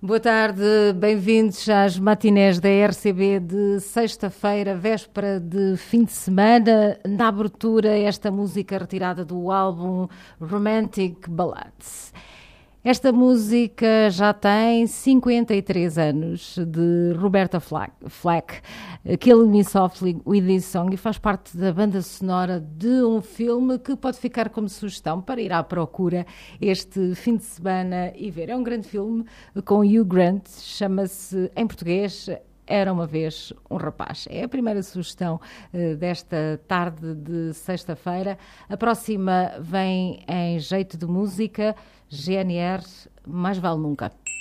Boa tarde, bem-vindos às matinés da RCB de sexta-feira, véspera de fim de semana. Na abertura, esta música retirada do álbum Romantic Ballads. Esta música já tem 53 anos, de Roberta Flack, Kill Me Softly With This Song, e faz parte da banda sonora de um filme que pode ficar como sugestão para ir à procura este fim de semana e ver. É um grande filme com Hugh Grant, chama-se em português Era Uma Vez um Rapaz. É a primeira sugestão desta tarde de sexta-feira. A próxima vem em jeito de música, GNR, Mais Vale Nunca.